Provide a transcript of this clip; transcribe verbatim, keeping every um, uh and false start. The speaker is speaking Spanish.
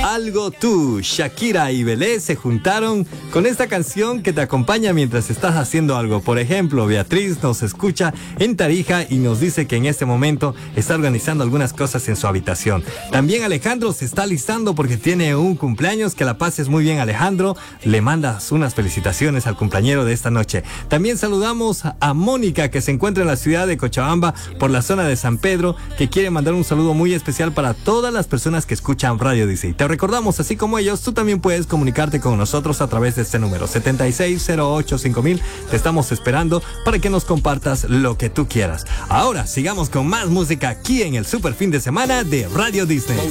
Algo Tú. Shakira y Belé se juntaron con esta canción que te acompaña mientras estás haciendo algo. Por ejemplo, Beatriz nos escucha en Tarija y nos dice que en este momento está organizando algunas cosas en su habitación. También Alejandro se está listando porque tiene un cumpleaños. Que la pases muy bien, Alejandro. Le mandas unas felicitaciones al cumpleañero de esta noche. También saludamos a Mónica, que se encuentra en la ciudad de Cochabamba, por la zona de San Pedro, que quiere mandar un saludo muy especial para todas las personas que escuchan Radio Dice. Y te recordamos, así como ellos, tú también puedes comunicarte con nosotros a través de este número setenta y seis cero ocho cinco mil. Te estamos esperando para que nos compartas lo que tú quieras. Ahora sigamos con más música aquí en el Super Fin de Semana de Radio Disney.